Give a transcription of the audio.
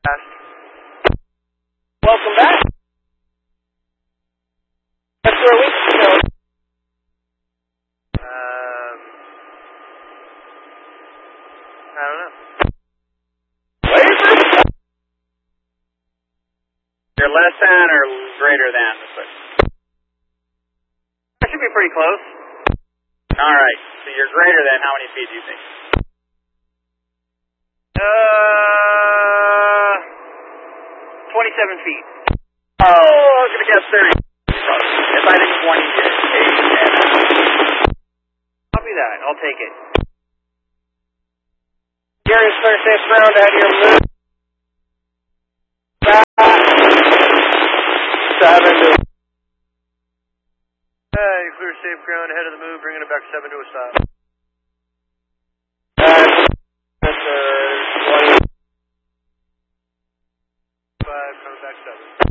Welcome back. That's where we can go. I don't know. Waver? You're less than or greater than the foot? That should be pretty close. Alright, so you're greater than how many feet do you think? 27 feet. Oh, I was going to guess 30. If I did 20, Copy that. I'll take it. Gary's clear safe ground out here. Move back. 7 to... you clear safe ground ahead of the move, bringing it back 7 to a stop. That's 20. 5, coming back 7.